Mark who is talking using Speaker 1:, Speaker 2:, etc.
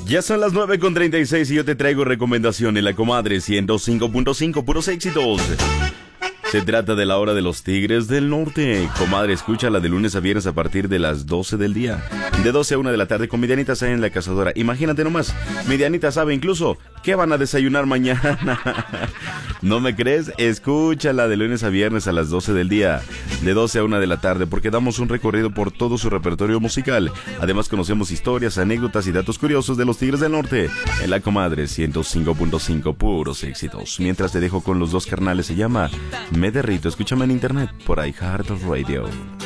Speaker 1: Ya son las 9:36 y yo te traigo recomendación en la Comadre 105.5, puros éxitos. Se trata de la hora de los Tigres del Norte. Comadre, escúchala de lunes a viernes a partir de las 12 del día. De 12 a 1 de la tarde con mi Dianita Sabe en La Cazadora. Imagínate nomás, mi Dianita sabe incluso qué van a desayunar mañana. ¿No me crees? Escúchala de lunes a viernes a las 12 del día. De 12 a 1 de la tarde, porque damos un recorrido por todo su repertorio musical. Además conocemos historias, anécdotas y datos curiosos de los Tigres del Norte. En La Comadre 105.5, puros éxitos. Mientras te dejo con los dos carnales, se llama Me Derrito. Escúchame en internet por iHeartRadio.